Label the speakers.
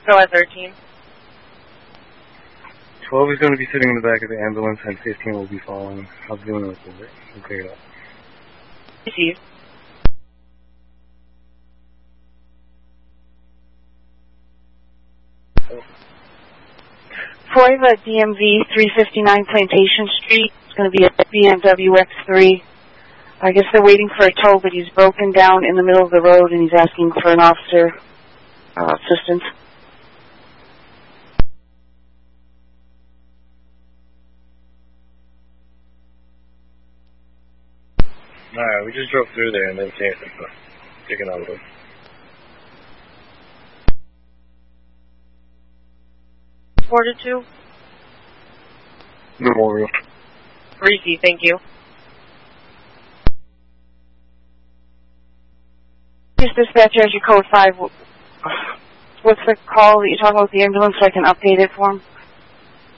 Speaker 1: Go at 13.
Speaker 2: 12 is going to be sitting in the back of the ambulance, and 15 will be following. How's it going with it? We'll clear it up.
Speaker 1: Received. Foiva DMV 359 Plantation Street. It's going to be a BMW X3. I guess they're waiting for a tow, but he's broken down in the middle of the road and he's asking for an officer assistance.
Speaker 2: Alright, we just drove through there and then came taking out of them.
Speaker 1: Fortitude.
Speaker 2: Memorial.
Speaker 1: Receive, thank you. Yes, dispatcher, as your code 5. What's the call that you're talking about with the ambulance so I can update it for him?